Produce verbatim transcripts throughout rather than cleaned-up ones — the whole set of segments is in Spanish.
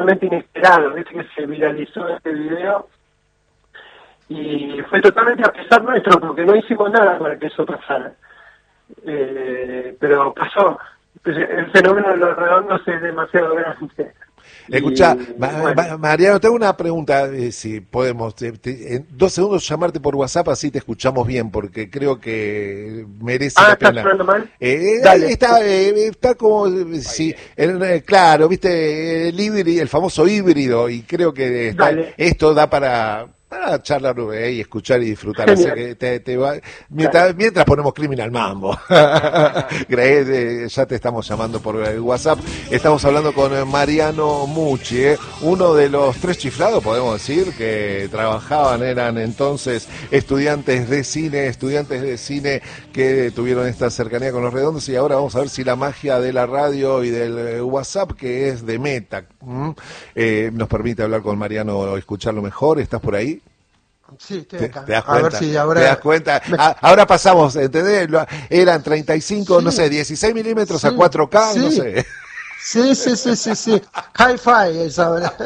totalmente inesperado, viste que se viralizó este video y fue totalmente a pesar nuestro porque no hicimos nada para que eso pasara, eh, pero pasó. El fenómeno de los redondos es demasiado grande. Escuchá, Y, Ma- bueno. Ma- Mariano, tengo una pregunta, eh, si podemos, te- te- en dos segundos llamarte por WhatsApp, así te escuchamos bien, porque creo que merece Ah, la ¿está pena. sonando mal? Eh, Dale. está, eh, está como, eh, sí, el- eh, claro, viste, el híbrido, el famoso híbrido, y creo que está, Dale. esto da para, para charlar eh, y escuchar y disfrutar. Así Genial. que te, te va, mientras, Dale. mientras ponemos Criminal Mambo. Crees, eh, ya te estamos llamando por eh, WhatsApp. Estamos hablando con eh, Mariano Mucci, eh, uno de los tres chiflados, podemos decir, que trabajaban, eran entonces estudiantes de cine, estudiantes de cine que tuvieron esta cercanía con los redondos, y ahora vamos a ver si la magia de la radio y del eh, WhatsApp, que es de Meta, ¿m? eh, nos permite hablar con Mariano o escucharlo mejor. ¿Estás por ahí? Sí, estoy ¿Te, acá. te das A cuenta? ver si ahora... ¿Te das cuenta? Me- Ah, ahora pasamos, ¿entendés? Lo- Eran treinta y cinco, Sí. no sé, dieciséis milímetros Sí. a cuatro K, no Sí. sé. Sí, sí, sí, sí, sí. Hi-Fi es ahora.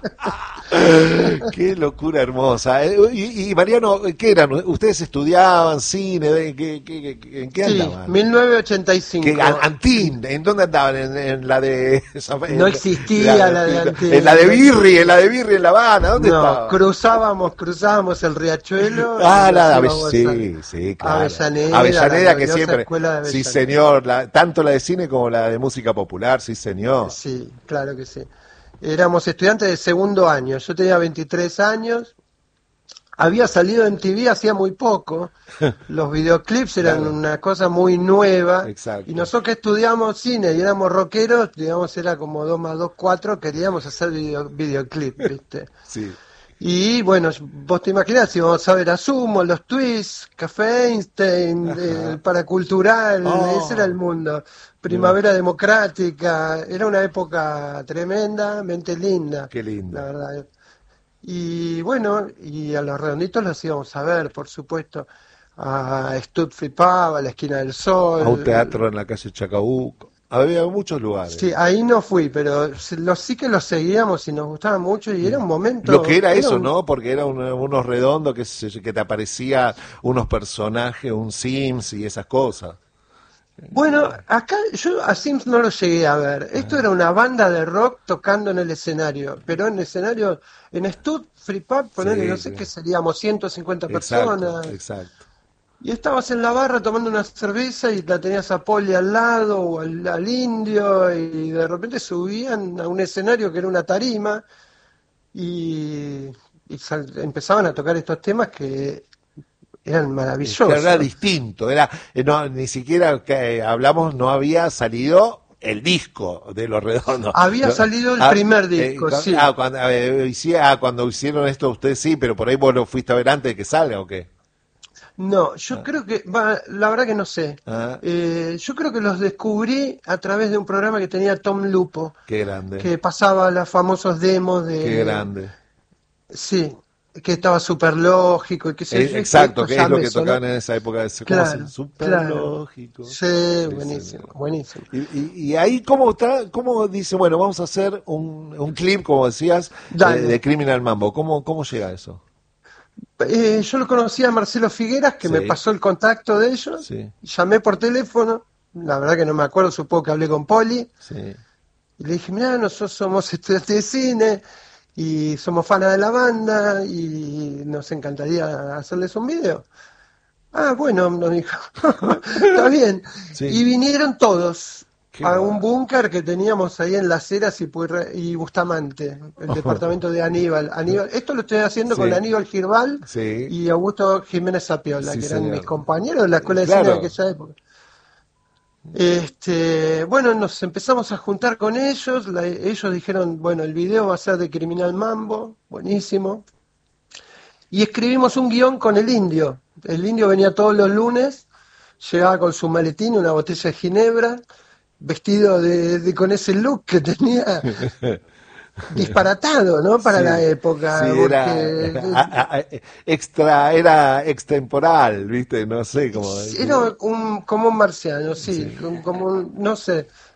Qué locura hermosa. Eh, Y, y Mariano, ¿qué eran? ¿Ustedes estudiaban cine? ¿De- qué- qué- qué- ¿En qué Sí, andaban? mil novecientos ochenta y cinco. ¿Qué, An- Antín? ¿En dónde andaban? ¿En, en la de... en- No existía la de Antín. En la de Birri, en la de Birri en La Habana, ¿dónde No, estaba? cruzábamos, cruzábamos el riachuelo. Ah, y la de nos Ave- íbamos sí, a- sí, claro. Avellaneda, Avellaneda, la que gloriosa siempre... escuela de Sí, Avellaneda. señor, la- tanto la de cine como la de música popular, sí, señor. Sí, claro que sí. Éramos estudiantes de segundo año. Yo tenía veintitrés años. Había salido en T V hacía muy poco. Los videoclips eran Claro. una cosa muy nueva. Exacto. Y nosotros que estudiamos cine y éramos rockeros, digamos, era como dos más dos, cuatro, queríamos hacer video, videoclip, ¿viste? Sí. Y bueno, vos te imaginás, íbamos a ver a Sumo, los Twists, Café Einstein, Ajá. el Paracultural, Oh. ese era el mundo. Primavera Democrática, era una época tremendamente linda. Qué linda. La verdad. Y bueno, y a los redonditos los íbamos a ver, por supuesto, a Stud Flipaba, a la Esquina del Sol. A un teatro en la calle Chacabuco. Había muchos lugares. Sí, ahí no fui, pero los, sí que los seguíamos y nos gustaba mucho y era un momento... Lo que era eso, un- ¿no? Porque era un- unos redondos que, se- que te aparecía unos personajes, un Sims y esas cosas. Bueno, acá yo a Sims no lo llegué a ver. Esto era una banda de rock tocando en el escenario, pero en el escenario, en Stud, Free Pub, ponele, Sí, no sé sí. qué seríamos, ciento cincuenta Exacto, personas. exacto. Y estabas en la barra tomando una cerveza y la tenías a Poli al lado o al, al indio y de repente subían a un escenario que era una tarima y, y sal- empezaban a tocar estos temas que eran maravillosos. Era distinto, era eh, no, ni siquiera que hablamos, no había salido el disco de Los Redondos. Había No, salido el ah, primer eh, disco, cu- sí. Ah, cuando, eh, hici- ah, cuando hicieron esto ustedes sí, pero por ahí vos lo fuiste a ver antes de que salga, ¿o qué? No, yo creo que, va, la verdad que no sé. Ah. Eh, yo creo que los descubrí a través de un programa que tenía Tom Lupo, Qué grande, que pasaba los famosos demos de... qué grande. Sí, que estaba súper lógico y que se Eh, exacto, que es lo que tocaban en esa época, de Claro, súper claro. lógico. Sí, buenísimo, señor. buenísimo. Y, y, y ahí, ¿cómo, está, ¿cómo dice, bueno, vamos a hacer un, un clip, como decías, Dale. de, de Criminal Mambo? ¿Cómo, cómo llega eso? Eh, yo lo conocí a Marcelo Figueras, que Sí. me pasó el contacto de ellos. Sí. Llamé por teléfono, la verdad que no me acuerdo, supongo que hablé con Poli. Sí. Y le dije, mirá, nosotros somos estudiantes de cine y somos fanas de la banda y nos encantaría hacerles un video. Ah, bueno, nos dijo, está bien. Sí. Y vinieron todos Qué a bárbaro. un búnker que teníamos ahí en Las Heras y, Puyre- y Bustamante, el departamento de Aníbal. Aníbal. Esto lo estoy haciendo Sí. con Aníbal Girbal Sí. y Augusto Jiménez Zapiola, Sí, que eran señor. mis compañeros de la escuela de Claro. cine de aquella época. Este, bueno, nos empezamos a juntar con ellos, la- ellos dijeron, bueno, el video va a ser de Criminal Mambo, buenísimo. Y escribimos un guión con el indio. El indio venía todos los lunes, llegaba con su maletín, una botella de ginebra, vestido de, de- con ese look que tenía disparatado, ¿no? Para Sí, la época. sí, porque- era a- a- a- extra, era extemporal, ¿viste? No sé cómo. Era un, como un marciano, sí, Sí. como, como un- no sé,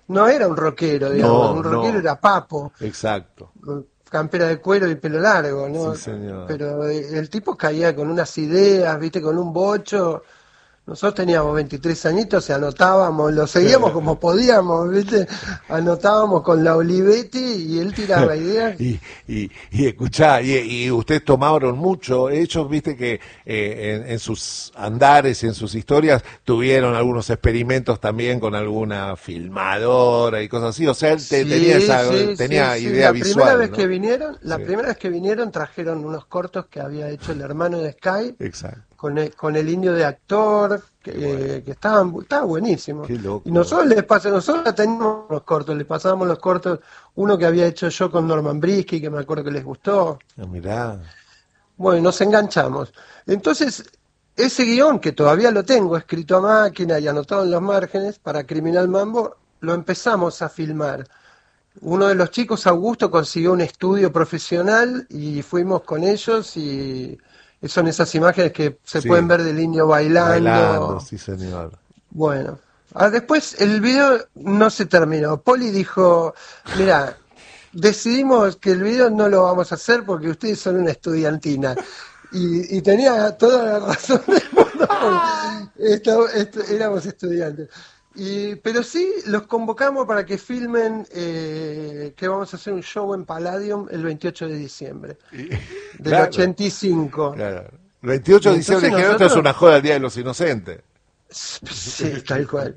no era un rockero, digamos, No, un rockero no. era Papo, Exacto. con campera de cuero y pelo largo, ¿no? Sí, señor. Pero eh, el tipo caía con unas ideas, viste, con un bocho. Nosotros teníamos veintitrés añitos y anotábamos, lo seguíamos como podíamos, ¿viste? Anotábamos con la Olivetti y él tiraba ideas. y, y, y escuchá, y, y ustedes tomaron mucho, ellos, viste que eh, en, en sus andares y en sus historias tuvieron algunos experimentos también con alguna filmadora y cosas así, o sea, él te- Sí, tenía esa sí, tenía sí, sí. idea La visual, primera vez ¿no? que vinieron, la Sí. primera vez que vinieron trajeron unos cortos que había hecho el hermano de Sky Exacto. con el, con el indio de actor, que, Qué bueno. eh, que estaban, estaban buenísimos. Qué loco. Y nosotros les pasamos, nosotros teníamos los cortos, les pasábamos los cortos, uno que había hecho yo con Norman Brisky, que me acuerdo que les gustó. Ah, mirá. Bueno, y nos enganchamos. Entonces, ese guión, que todavía lo tengo escrito a máquina y anotado en los márgenes, para Criminal Mambo, lo empezamos a filmar. Uno de los chicos, Augusto, consiguió un estudio profesional y fuimos con ellos y son esas imágenes que se Sí. pueden ver del indio bailando. Bailando, sí, señor. Bueno, ah, después el video no se terminó. Poli dijo, mira, decidimos que el video no lo vamos a hacer porque ustedes son una estudiantina. Y, y tenía toda la razón del mundo, porque esto- esto- éramos estudiantes. Y, pero sí los convocamos para que filmen, eh, que vamos a hacer un show en Palladium el veintiocho de diciembre Y- del claro, ochenta y cinco. claro. veintiocho de diciembre, Entonces dijeron, esto es nosotros- una joda el Día de los Inocentes. Sí, tal cual.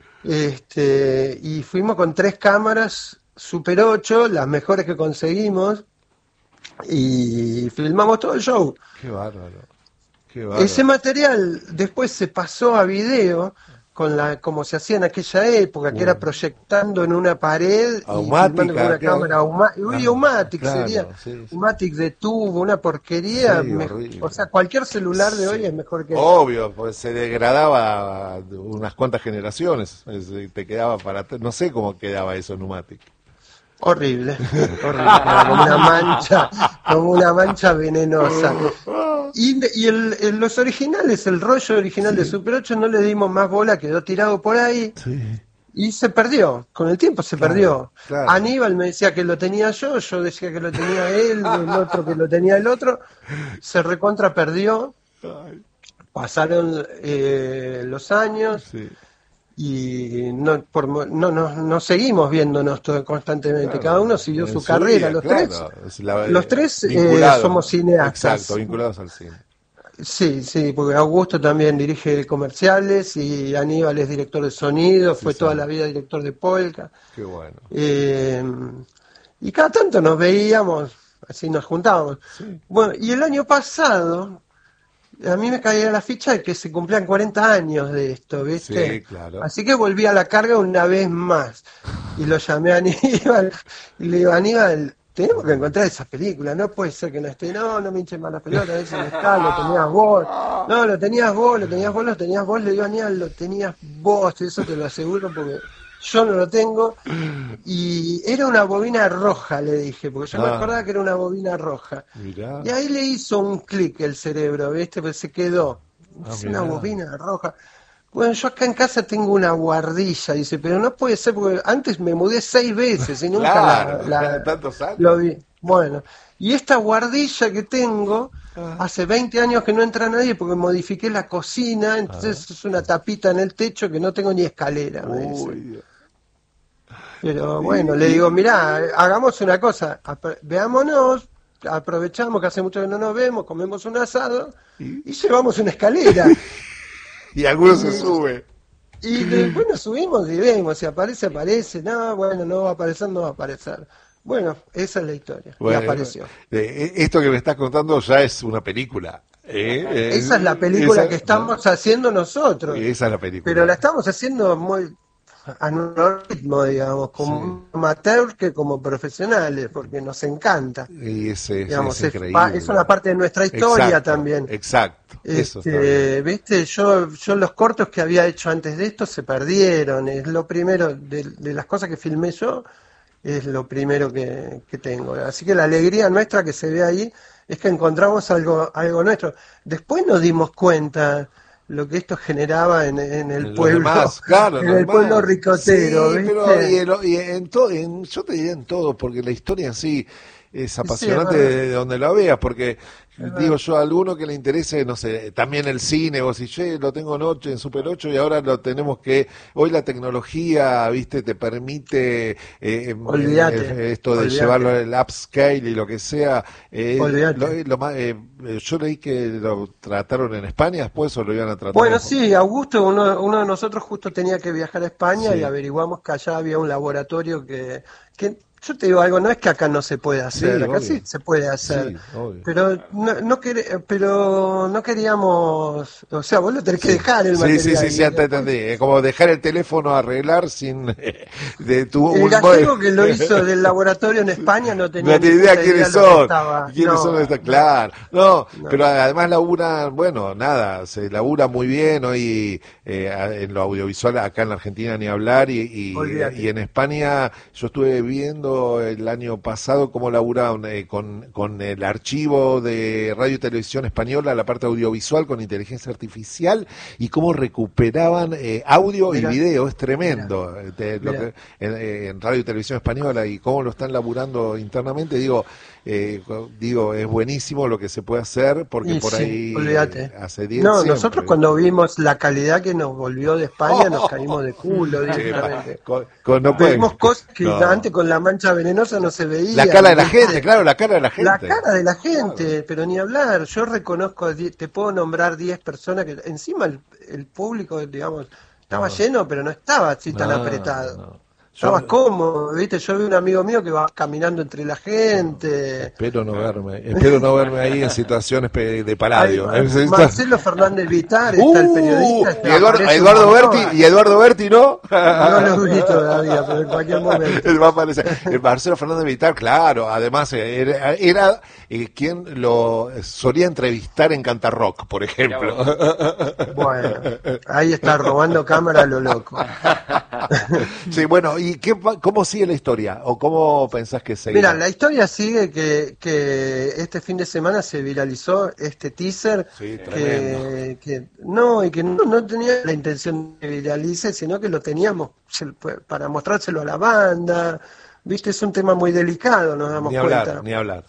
Este, y fuimos con tres cámaras Super ocho, las mejores que conseguimos, y filmamos todo el show. Qué bárbaro. Qué bárbaro. Ese material después se pasó a video, con la como se hacía en aquella época, que era proyectando en una pared y Aumática, filmando con una claro. cámara Auma- uy, Ah, Aumatic claro, sería, sí, sí. Aumatic de tubo, una porquería. Sí, me- horrible. o sea, cualquier celular de Sí. hoy es mejor que Obvio, pues se degradaba unas cuantas generaciones. Es- Te quedaba para. No sé cómo quedaba eso en Umatic. horrible, horrible, como una mancha, como una mancha venenosa. Y, y el, el- los originales, el rollo original de Super ocho no le dimos más bola, quedó tirado por ahí Sí. y se perdió, con el tiempo se Claro, perdió. claro. Aníbal me decía que lo tenía yo, yo decía que lo tenía él, el otro que lo tenía el otro, se recontra perdió, Ay, pasaron eh, los años sí. y no, por, mo- no, no, no seguimos viéndonos todo, constantemente, Claro, cada uno siguió en su su carrera, vida, los claro, tres. es la- Los tres, eh, vinculados. somos cineastas. Exacto, vinculados al cine. Sí, sí, porque Augusto también dirige comerciales y Aníbal es director de sonido, Sí, fue toda sí. la vida director de Polka. Qué bueno. Eh, y cada tanto nos veíamos, así nos juntábamos. Bueno, y el año pasado, a mí me caía la ficha de que se cumplían cuarenta años de esto, ¿viste? Sí, claro. Así que volví a la carga una vez más. Y lo llamé a Aníbal y le digo, Aníbal, tenemos que encontrar esa película, no puede ser que no esté, no, no me hinches más la pelota, ese no está, lo tenías vos, no, lo tenías vos, lo tenías vos, lo tenías vos, le digo a Aníbal, lo tenías vos, eso te lo aseguro porque yo no lo tengo. Y era una bobina roja, le dije, porque yo me Ah. acordaba que era una bobina roja. Mirá. Y ahí le hizo un clic el cerebro, ¿viste? Pues se quedó. Ah, Es mirá. una bobina roja. Bueno, yo acá en casa tengo una guardilla, dice, pero no puede ser porque antes me mudé seis veces y nunca Claro, la, la- tantos años. lo vi. Bueno, y esta guardilla que tengo, Ah. hace veinte años que no entra nadie porque modifiqué la cocina, entonces es una tapita en el techo que no tengo ni escalera. me dice. Uy, Pero bueno, le digo, mirá, hagamos una cosa, apro- veámonos, aprovechamos que hace mucho que no nos vemos, comemos un asado ¿Y? y llevamos una escalera. y algunos se sube. Y después nos subimos y vemos, si aparece, aparece, no, bueno, no va a aparecer, no va a aparecer. Bueno, esa es la historia, Bueno, y apareció. eh, esto que me estás contando ya es una película. ¿eh? Eh, Esa es la película esa- que estamos haciendo nosotros, Esa es la película. pero la estamos haciendo muy a nuestro ritmo, digamos, como amateur que como profesionales, porque nos encanta. Y ese, Digamos, es es, increíble. pa- es una parte de nuestra historia Exacto, también. Exacto. Eso está bien. Este, viste, yo, yo los cortos que había hecho antes de esto se perdieron. Es lo primero, de, de las cosas que filmé yo, es lo primero que, que tengo. Así que la alegría nuestra que se ve ahí es que encontramos algo, algo nuestro. Después nos dimos cuenta, lo que esto generaba en, en el Los pueblo, demás, claro, en los el pueblo demás. ricotero, Sí, ¿viste? pero y en, y en todo, en, yo te diría en todo, porque la historia en sí es Sí, apasionante es verdad, de donde lo veas, porque es digo verdad. yo, a alguno que le interese, no sé, también el cine, vos decís, che, lo tengo en ocho, en Super ocho y ahora lo tenemos que, hoy la tecnología, viste, te permite eh, em, Olvídate, eh, esto de llevarlo olvídate, al upscale y lo que sea, eh, lo, olvídate. eh, lo más, eh, eh, yo leí que lo trataron en España después o lo iban a tratar Bueno, en... sí, Augusto, uno, uno de nosotros justo tenía que viajar a España y Sí, averiguamos que allá había un laboratorio que, que, yo te digo algo, no es que acá no se puede hacer, sí, acá sí obvio, se puede hacer, sí, obvio. pero no, no, quere- pero no queríamos, o sea, vos lo tenés que Sí, dejar el sí, sí, sí, material sí, y ya te después entendí. Es como dejar el teléfono a arreglar sin de tu el un gallego que lo hizo del laboratorio en España no no tenía ni tiene idea puta idea quiénes de lo que son, estaba, quiénes son no, esta, no, claro. No, pero no, además laburan, bueno, nada, se labura muy bien hoy eh, a- en lo audiovisual acá en la Argentina ni hablar y, y, y olvídate. en España yo estuve viendo el año pasado cómo laburaron eh, con, con el archivo de Radio y Televisión Española, la parte audiovisual con inteligencia artificial y cómo recuperaban eh, audio y Mira, video, es mira, tremendo eh, de lo mira. que en, eh, en Radio y Televisión Española y cómo lo están laburando internamente, digo, eh, digo, es buenísimo lo que se puede hacer porque Y por sí, ahí eh, olvídate. hace diez No, nosotros siempre, cuando ¿viste? vimos la calidad que nos volvió de España, nos caímos de culo Che, pa, directamente. con, con- no pueden, Vimos cosas que no. antes con la mancha venenosa no se La cara de veían, la gente, ¿viste? claro, la cara de la La gente. cara de la Claro. gente, pero ni hablar. Yo reconozco, a die- te puedo nombrar diez personas que encima el, el público, digamos, estaba No, lleno, pero no estaba así tan no, no, apretado. no. Yo Estaba cómodo, ¿viste? Yo vi un amigo mío que va caminando entre la no, gente. espero no verme, espero no verme ahí en situaciones pe- de Hay, Paladio. Ma- Necesito- Marcelo Fernández Vitar, está el Uh, periodista, y este, Eduardo, aparece un Eduardo montón. Berti, y Eduardo Berti, ¿no? No lo vi todavía, pero en cualquier momento. Va a aparecer. El Marcelo Fernández Vitar, claro, además eh, era, era eh, quien lo solía entrevistar en Cantarrock, por ejemplo. Bueno, ahí está robando cámara a lo loco. Sí, bueno, ¿y qué, pa- cómo sigue la historia? ¿O cómo pensás que Mira, seguirá? la historia sigue que, que este fin de semana se viralizó este teaser Sí, tremendo. que, que no, y que no, no tenía la intención de viralice, sino que lo teníamos se- para mostrárselo a la banda. Viste, es un tema muy delicado, nos damos Ni hablar, cuenta. ni hablar.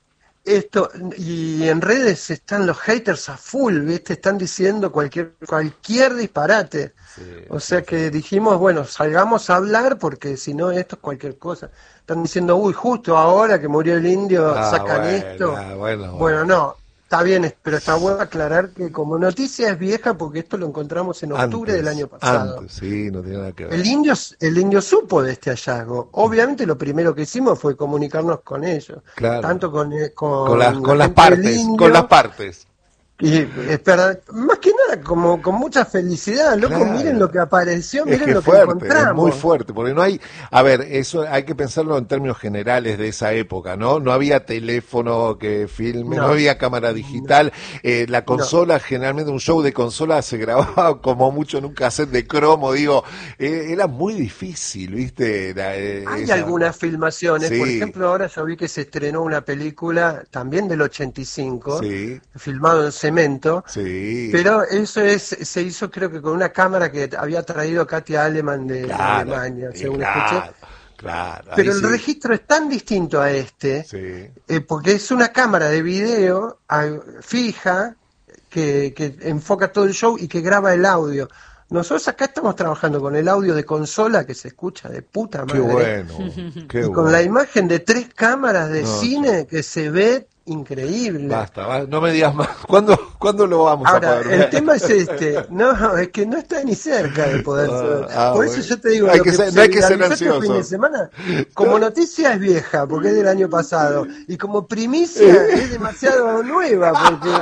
Esto, y en redes están los haters a full, ¿viste? Están diciendo cualquier, cualquier disparate. Sí, O sí, sea sí. que dijimos, bueno, salgamos a hablar porque si no esto es cualquier cosa. Están diciendo, uy, justo ahora que murió el indio Ah, sacan bueno, esto. ah, bueno, Bueno, bueno. no, está bien, es- pero está bueno aclarar que como noticia es vieja porque esto lo encontramos en octubre del Antes, año pasado. antes, sí, no tiene nada que ver. El indio, el indio supo de este hallazgo. Obviamente lo primero que hicimos fue comunicarnos con ellos, Claro. tanto con, eh, Con las, con la con las gente del partes, indio, con las partes. y espera, más que nada como con mucha felicidad, loco, Claro. miren lo que apareció, Es miren que lo es que fuerte, es muy encontramos. fuerte, porque no hay, a ver, eso hay que pensarlo en términos generales de esa época, ¿no? No había teléfono que filme, no, No, había cámara digital, eh, la no. consola, generalmente un show de consola se grababa como mucho en un cassette de cromo, digo, eh, era muy difícil, ¿viste? La, eh, Hay esa- algunas filmaciones, por Sí, ejemplo, ahora yo vi que se estrenó una película también del ochenta y cinco, sí, filmado en cemento. sí, Pero eso es, se hizo creo que con una cámara que había traído Katia Aleman de, de claro, Alemania, eh, según escuché. claro, claro, ahí Pero el sí, registro es tan distinto a este, sí, eh, porque es una cámara de video ah, fija que, que enfoca todo el show y que graba el audio. Nosotros acá estamos trabajando con el audio de consola que se escucha de puta qué madre. bueno, qué Y con la bueno. imagen de tres cámaras de No, cine que se ve increíble. Basta, va- no me digas más. ¿Cuándo, ¿cuándo lo vamos a Ahora, poder ver? el tema es este, no, es que no está ni cerca de poder ser. Ah, Por bueno. eso yo te digo, Hay lo que que ser- se no hay que ser viralizó este ansioso. fin de semana, como noticia es vieja, porque es del año pasado, y como primicia es demasiado nueva,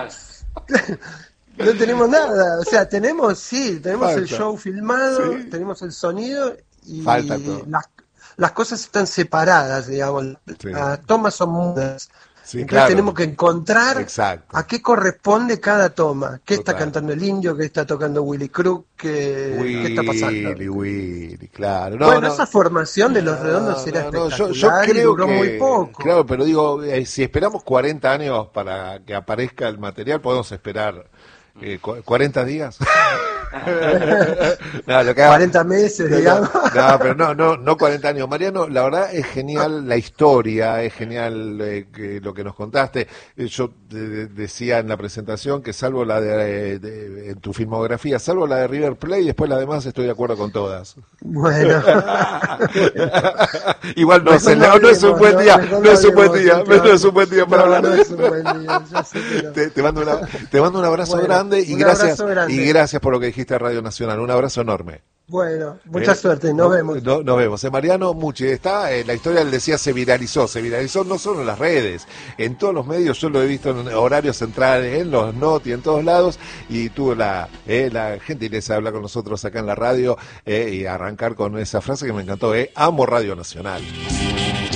porque no tenemos nada, o sea, tenemos, sí, tenemos el Falta. show filmado, Sí. tenemos el sonido, y Falta todo. las, las cosas están separadas, digamos, Sí. las tomas son mudas. Sí, Entonces claro. tenemos que encontrar Exacto. a qué corresponde cada toma. ¿Qué está Total. cantando el indio? ¿Qué está tocando Willy Crook? ¿Qué, qué está pasando? Willy, Willy, claro. No, bueno, no. esa formación de los redondos No, era no, no, yo, espectacular yo y creo duró que, muy poco. claro, pero digo, eh, si esperamos cuarenta años para que aparezca el material, podemos esperar Eh, cu- ¿cuarenta días? No, lo que haga- cuarenta meses, no, digamos. no, pero no, no, no cuarenta años. Mariano, la verdad es genial la historia, es genial eh, que lo que nos contaste. Eh, Yo de- de- decía en la presentación que salvo la de, de- en tu filmografía, salvo la de River Plate, después las demás estoy de acuerdo con todas. Bueno. Igual no, Mejor se- no no, no es un hablemos, buen ¿no? día, Mejor no es un buen hablemos, día, Santiago. no es un buen día para No, hablar no de es un buen día, yo sé que no. te, te mando una, te mando un abrazo Bueno, grande y un gracias abrazo grande. y gracias por lo que dijiste a Radio Nacional. Un abrazo enorme. Bueno, mucha Eh, suerte, nos no- vemos. no- nos vemos. Eh, Mariano Mucci, está, eh, la historia, él decía, se viralizó, se viralizó no solo en las redes, en todos los medios, yo lo he visto en horarios centrales, en los Noti, en todos lados, y tuvo la, eh, la gentileza de hablar con nosotros acá en la radio eh, y arrancar con esa frase que me encantó, eh, amo Radio Nacional.